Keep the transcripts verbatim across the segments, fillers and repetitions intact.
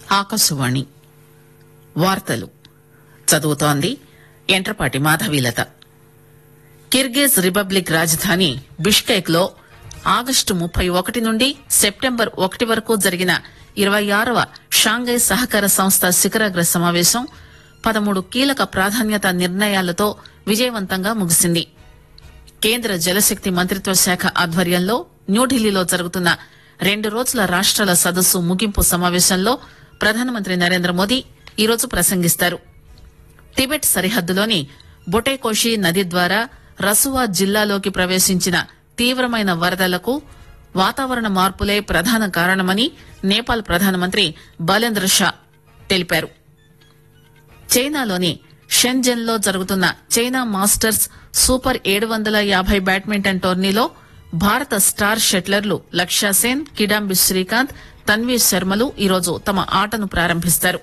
ఆకాశవాణి వార్తలు చదువుతోంది Entrapati Madhavilatha. Kyrgyz republic రాజధాని బిష్కేక్ లో ఆగస్టు ముప్పై ఒకటి నుండి సెప్టెంబర్ ఒకటి వరకు జరిగిన ఇరవై ఆరవ షాంఘై సహకార సంస్థ శిఖరాగ్ర సమావేశం పదమూడు కీలక ప్రాధాన్యత నిర్ణయాలతో విజయవంతంగా ముగిసింది. కేంద్ర జలశక్తి మంత్రిత్వ శాఖ ఆధ్వర్యంలో న్యూఢిల్లీలో జరుగుతున్న రెండు రోజుల రాష్ట్రాల సదస్సు ముగింపు సమావేశంలో ప్రధానమంత్రి నరేంద్ర మోదీ ఈరోజు ప్రసంగిస్తారు. టిబెట్ సరిహద్దులోని బొటేకోషి నది ద్వారా రసువా జిల్లాలోకి ప్రవేశించిన తీవ్రమైన వరదలకు వాతావరణ మార్పులే ప్రధాన కారణమని నేపాల్ ప్రధానమంత్రి బాలేంద్ర షా తెలిపారు. చైనాలోని షెన్జెన్ లో జరుగుతున్న చైనా మాస్టర్స్ సూపర్ ఏడు వందల యాభై బ్యాడ్మింటన్ టోర్నీలో భారత స్టార్ షట్లర్లు లక్ష్య సేన్, కిడాంబి శ్రీకాంత్, తన్వీ శర్మలు ఈరోజు తమ ఆటను ప్రారంభిస్తారు.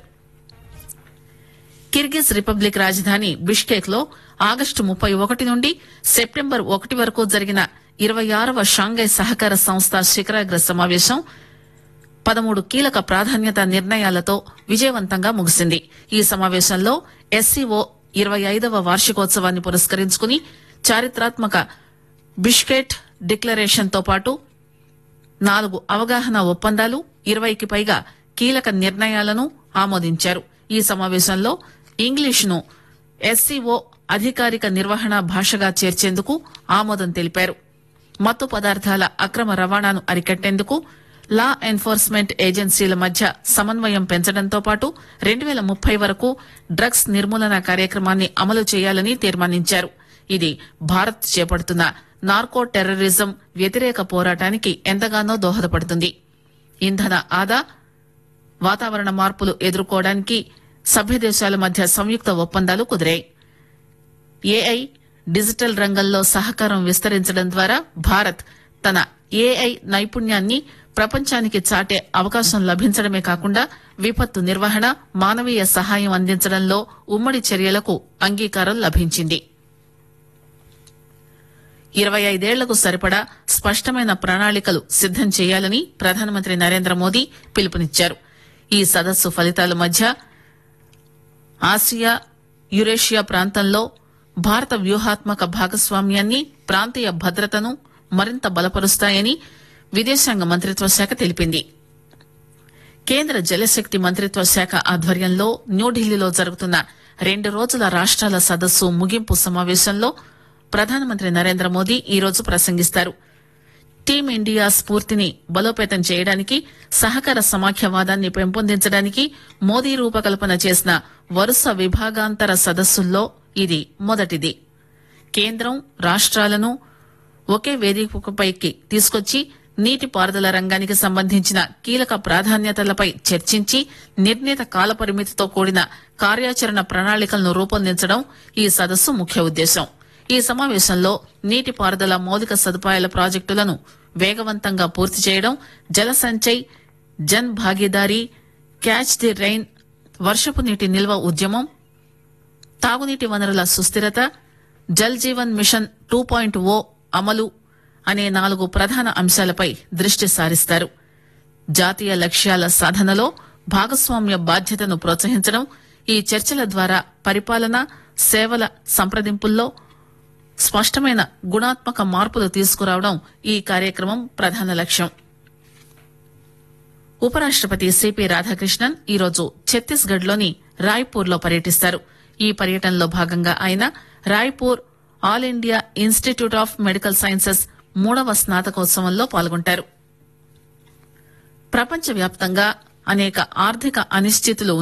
కిర్గిజ్ రిపబ్లిక్ రాజధాని బిష్కేక్ లో ఆగస్టు ముప్పై ఒకటి నుండి సెప్టెంబర్ ఒకటి వరకు జరిగిన ఇరవై ఆరవ షాంఘై సహకార సంస్థ శిఖరాగ్ర సమావేశం పదమూడు కీలక ప్రాధాన్యత నిర్ణయాలతో విజయవంతంగా ముగిసింది. ఈ సమావేశంలో ఎస్సీఓ ఇరవై ఐదవ వార్షికోత్సవాన్ని పురస్కరించుకుని చారిత్రాత్మక బిష్కెట్ డిక్లరేషన్ తో పాటు నాలుగు అవగాహన ఒప్పందాలు, ఇరవైకి పైగా కీలక నిర్ణయాలను ఆమోదించారు. ఈ సమావేశంలో ఇంగ్లీష్ను ఎస్సీఓ అధికారిక నిర్వహణ భాషగా చేర్చేందుకు ఆమోదం తెలిపారు. మత్తు పదార్థాల అక్రమ రవాణాను అరికట్టేందుకు లా ఎన్ఫోర్స్మెంట్ ఏజెన్సీల మధ్య సమన్వయం పెంచడంతో పాటు రెండు పేల ముప్పై వరకు డ్రగ్స్ నిర్మూలన కార్యక్రమాన్ని అమలు చేయాలని తీర్మానించారు. ఇది భారత్ చేపడుతున్న నార్కో టెర్రరిజం వ్యతిరేక పోరాటానికి ఎంతగానో దోహదపడుతుంది. ఇంధన ఆదా, వాతావరణ మార్పులు ఎదుర్కోవడానికి సభ్య దేశాల మధ్య సంయుక్త ఒప్పందాలు కుదిరాయి. ఏఐ, డిజిటల్ రంగంలో సహకారం విస్తరించడం ద్వారా భారత్ తన ఏఐ నైపుణ్యాన్ని ప్రపంచానికి చాటే అవకాశం లభించడమే కాకుండా విపత్తు నిర్వహణ, మానవీయ సహాయం అందించడంలో ఉమ్మడి చర్యలకు అంగీకారం లభించింది. ఇరవై ఐదేళ్లకు సరిపడా స్పష్టమైన ప్రణాళికలు సిద్దం చేయాలని ప్రధానమంత్రి నరేంద్ర మోదీ పిలుపునిచ్చారు. ఈ సదస్సు ఫలితాల మధ్య ఆసియా, యురేషియా ప్రాంతంలో భారత వ్యూహాత్మక భాగస్వామ్యాన్ని, ప్రాంతీయ భద్రతను మరింత బలపరుస్తాయని విదేశాంగ మంత్రిత్వ శాఖ తెలిపింది. కేంద్ర జలశక్తి మంత్రిత్వ శాఖ ఆధ్వర్యంలో న్యూఢిల్లీలో జరుగుతున్న రెండు రోజుల రాష్ట్రాల సదస్సు ముగింపు సమావేశంలో ప్రధానమంత్రి నరేంద్ర మోదీ ఈరోజు ప్రసంగిస్తారు. టీం ఇండియా స్ఫూర్తిని బలోపేతం చేయడానికి, సహకార సమాఖ్యవాదాన్ని పెంపొందించడానికి మోదీ రూపకల్పన చేసిన వరుస విభాగాంతర సదస్సుల్లో ఇది మొదటిది. కేంద్రం, రాష్ట్రాలను ఒకే వేదికపైకి తీసుకొచ్చి నీటిపారుదల రంగానికి సంబంధించిన కీలక ప్రాధాన్యతలపై చర్చించి నిర్ణీత కాలపరిమితితో కూడిన కార్యాచరణ ప్రణాళికలను రూపొందించడం ఈ సదస్సు ముఖ్య ఉద్దేశం. ఈ సమావేశంలో నీటిపారుదల మౌలిక సదుపాయాల ప్రాజెక్టులను వేగవంతంగా పూర్తి చేయడం, జల Sanchay, Jan Bhagidari, catch the rain, వర్షపు నీటి నిల్వ ఉద్యమం, తాగునీటి వనరుల సుస్థిరత, Jal Jeevan machine two point ఓ అమలు అనే నాలుగు ప్రధాన అంశాలపై దృష్టి సారిస్తారు. జాతీయ లక్ష్యాల సాధనలో భాగస్వామ్య బాధ్యతను ప్రోత్సహించడం, ఈ చర్చల ద్వారా పరిపాలన, సేవల సంప్రదింపుల్లో స్పష్టమైన గుణాత్మక మార్పులు తీసుకురావడం ఈ కార్యక్రమం ప్రధాన లక్ష్యం. ఉపరాష్టపతి సిపి రాధాకృష్ణన్ ఈరోజు ఛత్తీస్గఢ్ లోని రాయ్పూర్ లో పర్యటిస్తారు. ఈ పర్యటనలో భాగంగా ఆయన Raipur all India institute of medical sciences మూడవ స్నాతకోత్సవంలో పాల్గొంటారు. ప్రపంచవ్యాప్తంగా అనేక ఆర్థిక అనిశ్చితులు